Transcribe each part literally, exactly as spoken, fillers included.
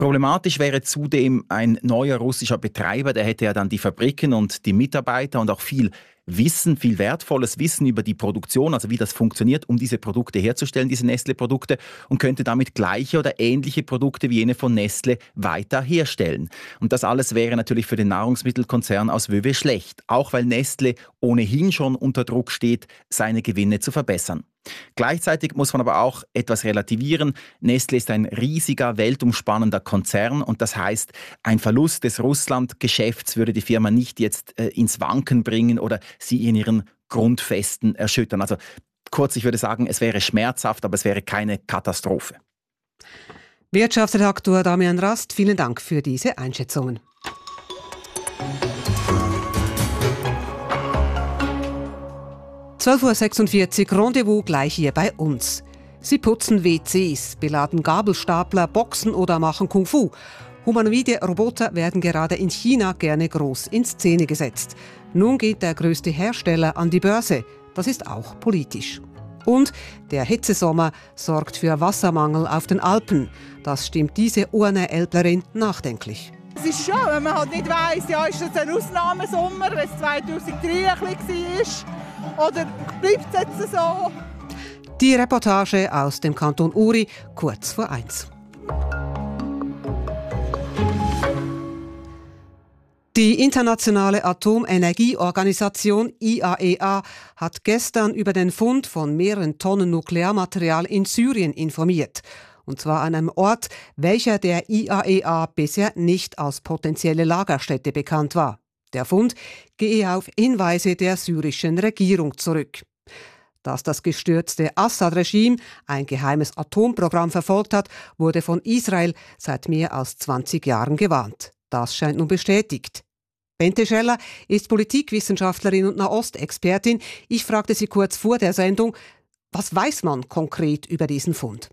Problematisch wäre zudem ein neuer russischer Betreiber, der hätte ja dann die Fabriken und die Mitarbeiter und auch viel Wissen, viel wertvolles Wissen über die Produktion, also wie das funktioniert, um diese Produkte herzustellen, diese Nestle-Produkte, und könnte damit gleiche oder ähnliche Produkte wie jene von Nestle weiter herstellen. Und das alles wäre natürlich für den Nahrungsmittelkonzern aus Wöwe schlecht, auch weil Nestle ohnehin schon unter Druck steht, seine Gewinne zu verbessern. Gleichzeitig muss man aber auch etwas relativieren. Nestle ist ein riesiger, weltumspannender Konzern und das heißt, ein Verlust des Russland-Geschäfts würde die Firma nicht jetzt äh, ins Wanken bringen oder sie in ihren Grundfesten erschüttern. Also kurz, ich würde sagen, es wäre schmerzhaft, aber es wäre keine Katastrophe. Wirtschaftsredaktor Damian Rast, vielen Dank für diese Einschätzungen. zwölf Uhr sechsundvierzig, Rendezvous gleich hier bei uns. Sie putzen W Cs, beladen Gabelstapler, boxen oder machen Kung Fu. Humanoide Roboter werden gerade in China gerne groß in Szene gesetzt. Nun geht der größte Hersteller an die Börse. Das ist auch politisch. Und der Hitzesommer sorgt für Wassermangel auf den Alpen. Das stimmt diese Urner Älplerin nachdenklich. Es ist schon, wenn man halt nicht weiss, ja, ist das ein Ausnahmesommer, wenn es zweitausenddrei ein bisschen war. Oder bleibt es jetzt so? Die Reportage aus dem Kanton Uri, kurz vor eins. Die Internationale Atomenergieorganisation I A E A hat gestern über den Fund von mehreren Tonnen Nuklearmaterial in Syrien informiert. Und zwar an einem Ort, welcher der I A E A bisher nicht als potenzielle Lagerstätte bekannt war. Der Fund gehe auf Hinweise der syrischen Regierung zurück. Dass das gestürzte Assad-Regime ein geheimes Atomprogramm verfolgt hat, wurde von Israel seit mehr als zwanzig Jahren gewarnt. Das scheint nun bestätigt. Bente Scheller ist Politikwissenschaftlerin und Nahostexpertin. Ich fragte sie kurz vor der Sendung, was weiß man konkret über diesen Fund?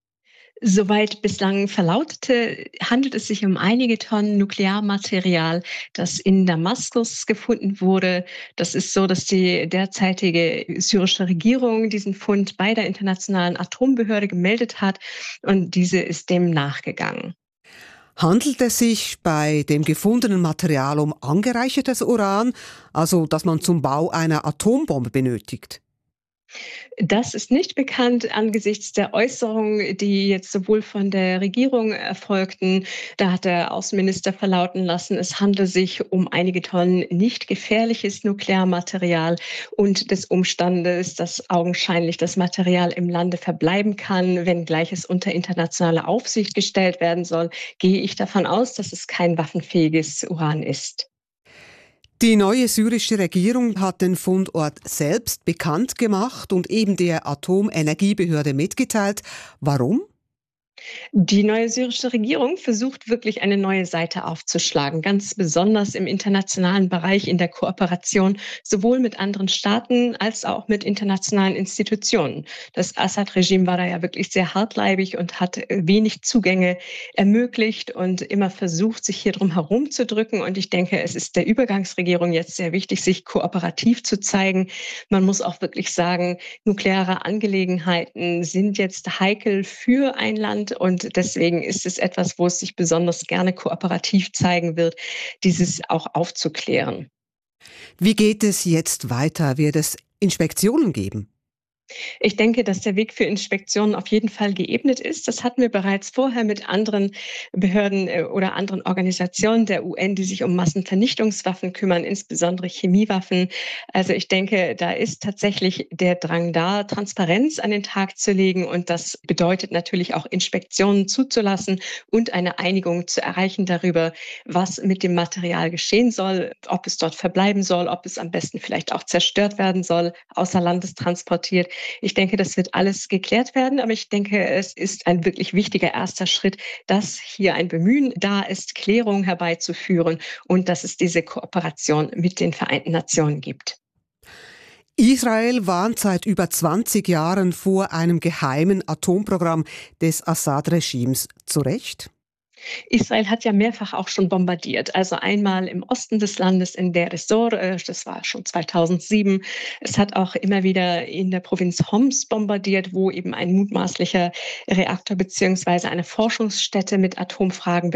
Soweit bislang verlautete, handelt es sich um einige Tonnen Nuklearmaterial, das in Damaskus gefunden wurde. Das ist so, dass die derzeitige syrische Regierung diesen Fund bei der Internationalen Atombehörde gemeldet hat und diese ist dem nachgegangen. Handelt es sich bei dem gefundenen Material um angereichertes Uran, also das man zum Bau einer Atombombe benötigt? Das ist nicht bekannt angesichts der Äußerungen, die jetzt sowohl von der Regierung erfolgten. Da hat der Außenminister verlauten lassen, es handle sich um einige Tonnen nicht gefährliches Nuklearmaterial und des Umstandes, dass augenscheinlich das Material im Lande verbleiben kann, wenngleich es unter internationale Aufsicht gestellt werden soll, gehe ich davon aus, dass es kein waffenfähiges Uran ist. Die neue syrische Regierung hat den Fundort selbst bekannt gemacht und eben der Atomenergiebehörde mitgeteilt. Warum? Die neue syrische Regierung versucht wirklich eine neue Seite aufzuschlagen, ganz besonders im internationalen Bereich in der Kooperation, sowohl mit anderen Staaten als auch mit internationalen Institutionen. Das Assad-Regime war da ja wirklich sehr hartleibig und hat wenig Zugänge ermöglicht und immer versucht, sich hier drum herum zu drücken. Und ich denke, es ist der Übergangsregierung jetzt sehr wichtig, sich kooperativ zu zeigen. Man muss auch wirklich sagen, nukleare Angelegenheiten sind jetzt heikel für ein Land. Und deswegen ist es etwas, wo es sich besonders gerne kooperativ zeigen wird, dieses auch aufzuklären. Wie geht es jetzt weiter? Wird es Inspektionen geben? Ich denke, dass der Weg für Inspektionen auf jeden Fall geebnet ist. Das hatten wir bereits vorher mit anderen Behörden oder anderen Organisationen der U N, die sich um Massenvernichtungswaffen kümmern, insbesondere Chemiewaffen. Also ich denke, da ist tatsächlich der Drang da, Transparenz an den Tag zu legen. Und das bedeutet natürlich auch Inspektionen zuzulassen und eine Einigung zu erreichen darüber, was mit dem Material geschehen soll, ob es dort verbleiben soll, ob es am besten vielleicht auch zerstört werden soll, außer Landes transportiert. Ich denke, das wird alles geklärt werden, aber ich denke, es ist ein wirklich wichtiger erster Schritt, dass hier ein Bemühen da ist, Klärung herbeizuführen und dass es diese Kooperation mit den Vereinten Nationen gibt. Israel warnt seit über zwanzig Jahren vor einem geheimen Atomprogramm des Assad-Regimes. Zu Recht? Israel hat ja mehrfach auch schon bombardiert. Also einmal im Osten des Landes in Deir ez-Zor, das war schon zweitausendsieben. Es hat auch immer wieder in der Provinz Homs bombardiert, wo eben ein mutmaßlicher Reaktor beziehungsweise eine Forschungsstätte mit Atomfragen